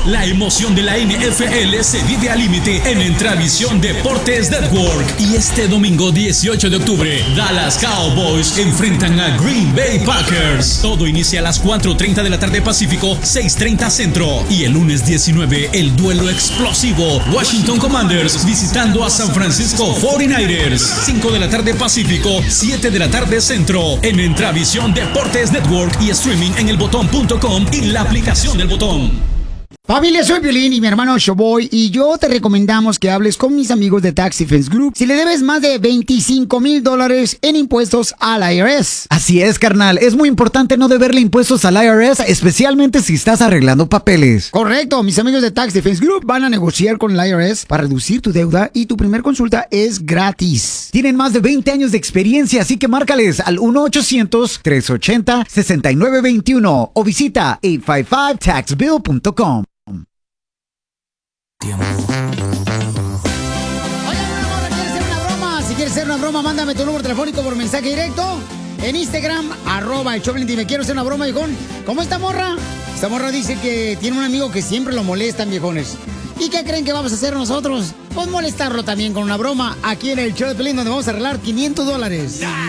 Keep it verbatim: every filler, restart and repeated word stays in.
La emoción de la N F L se vive al límite en Entravisión Deportes Network. Y este domingo dieciocho de octubre, Dallas Cowboys enfrentan a Green Bay Packers. Todo inicia a las cuatro treinta de la tarde Pacífico, seis treinta Centro. Y el lunes diecinueve, el duelo explosivo, Washington Commanders visitando a San Francisco cuarenta y nueve ers. cinco de la tarde Pacífico, siete de la tarde Centro. En Entravisión Deportes Network y streaming en el botón punto com y la aplicación del Botón. Familia, soy Piolín y mi hermano Showboy, y yo te recomendamos que hables con mis amigos de Tax Defense Group si le debes más de veinticinco mil dólares en impuestos al I R S. Así es, carnal. Es muy importante no deberle impuestos al I R S, especialmente si estás arreglando papeles. Correcto. Mis amigos de Tax Defense Group van a negociar con el I R S para reducir tu deuda y tu primer consulta es gratis. Tienen más de veinte años de experiencia, así que márcales al uno ochocientos, trescientos ochenta, sesenta y nueve veintiuno o visita ocho cinco cinco tax bill punto com. Oye, una morra quiere hacer una broma. Si quieres hacer una broma, mándame tu número telefónico por mensaje directo en Instagram, arroba el Choplin. Dime, quiero hacer una broma, viejón. ¿Cómo esta morra? Esta morra dice que tiene un amigo que siempre lo molestan, viejones. ¿Y qué creen que vamos a hacer nosotros? Pues molestarlo también con una broma aquí en el Choplin, donde vamos a arreglar quinientos dólares.